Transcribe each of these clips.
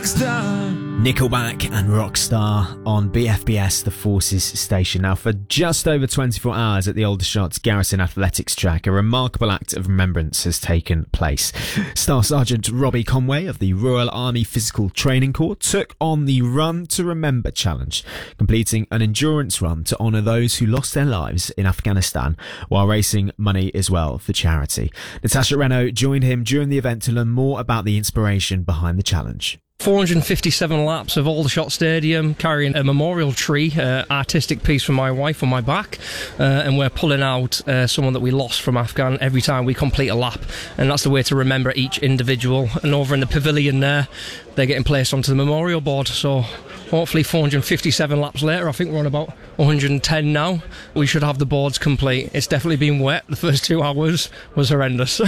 Rockstar. Nickelback and Rockstar on BFBS, the Forces station. Now, for just over 24 hours at the Aldershot Garrison Athletics track, a remarkable act of remembrance has taken place. Staff Sergeant Robbie Conway of the Royal Army Physical Training Corps took on the Run to Remember challenge, completing an endurance run to honour those who lost their lives in Afghanistan while raising money as well for charity. Natasha Renault joined him during the event to learn more about the inspiration behind the challenge. 457 laps of Aldershot Stadium, carrying a memorial tree, artistic piece from my wife on my back, and we're pulling out someone that we lost from Afghan every time we complete a lap, and that's the way to remember each individual. And over in the pavilion there, they're getting placed onto the memorial board, so hopefully 457 laps later, I think we're on about 110 now, we should have the boards complete. It's definitely been wet. The first 2 hours was horrendous.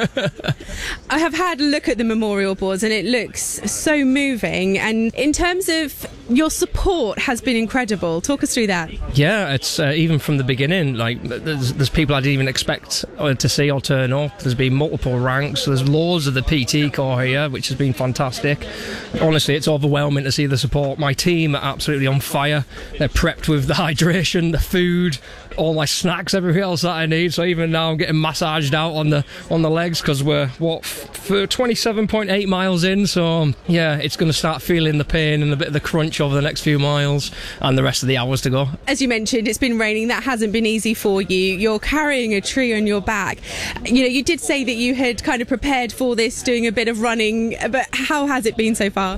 I have had a look at the memorial boards and it looks so moving, and in terms of your support has been incredible. Talk us through that. Yeah, it's even from the beginning, like there's people I didn't even expect to see or turn up. There's been multiple ranks. There's loads of the PT Corps here, which has been fantastic. Honestly, it's overwhelming to see the support. My team are absolutely on fire. They're prepped with the hydration, the food, all my snacks, everything else that I need. So even now I'm getting massaged out on the legs because we're for 27.8 miles in. So yeah, it's going to start feeling the pain and a bit of the crunch over the next few miles and the rest of the hours to go. As you mentioned, it's been raining. That hasn't been easy for you. You're carrying a tree on your back. You know, you did say that you had kind of prepared for this, doing a bit of running, but how has it been so far?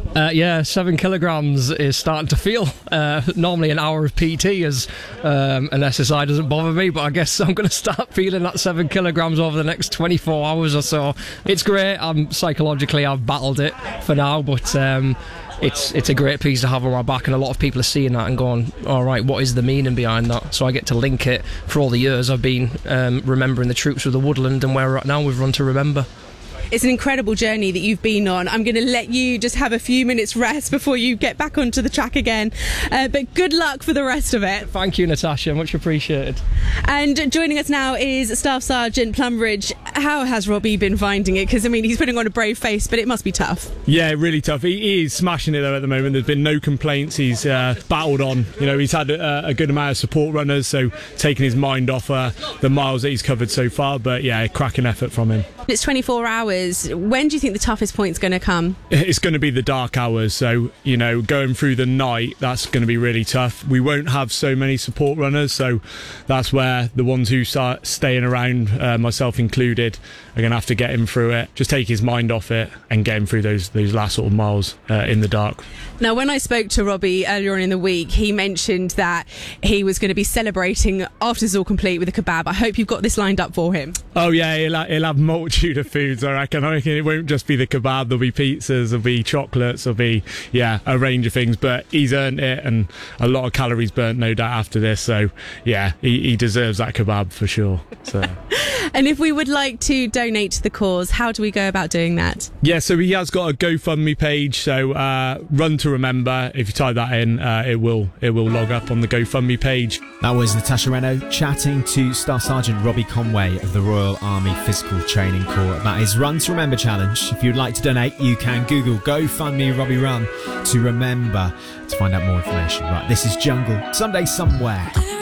7 kilograms is starting to feel. Normally an hour of PT is an SSI doesn't bother me, but I guess I'm going to start feeling that 7 kilograms over the next 24 hours or so. It's great. Psychologically I've battled it for now, but it's a great piece to have on my back, and a lot of people are seeing that and going, all right, what is the meaning behind that? So I get to link it. For all the years I've been remembering the troops with the Woodland, and where we're at now with Run to Remember. It's an incredible journey that you've been on. I'm going to let you just have a few minutes rest before you get back onto the track again. But good luck for the rest of it. Thank you, Natasha. Much appreciated. And joining us now is Staff Sergeant Plumridge. How has Robbie been finding it? Because, I mean, he's putting on a brave face, but it must be tough. Yeah, really tough. He is smashing it, though, at the moment. There's been no complaints. He's battled on. You know, he's had a good amount of support runners, so taking his mind off the miles that he's covered so far. But, yeah, a cracking effort from him. It's 24 hours. When do you think the toughest point's going to come? It's going to be the dark hours. So, you know, going through the night, that's going to be really tough. We won't have so many support runners, so that's where the ones who start staying around, myself included, are going to have to get him through it. Just take his mind off it and get him through those last sort of miles in the dark. Now, when I spoke to Robbie earlier on in the week, he mentioned that he was going to be celebrating after it's all complete with a kebab. I hope you've got this lined up for him. Oh yeah, he'll have multitude of foods, I reckon. It won't just be the kebab. There'll be pizzas, there'll be chocolates, there'll be a range of things. But he's earned it, and a lot of calories burnt, no doubt, after this. So yeah, he deserves that kebab for sure. So. And if we would like to donate to the cause, how do we go about doing that? Yeah, so he has got a GoFundMe page. So Run to Remember. If you type that in, it will log up on the GoFundMe page. That was Natasha Renault chatting to Staff Sergeant Robbie Conway of the Royal Army Physical Training Corps about his Run to Remember challenge. If you'd like to donate, you can Google GoFundMe Robbie Run to Remember to find out more information. Right, this is Jungle, Someday Somewhere.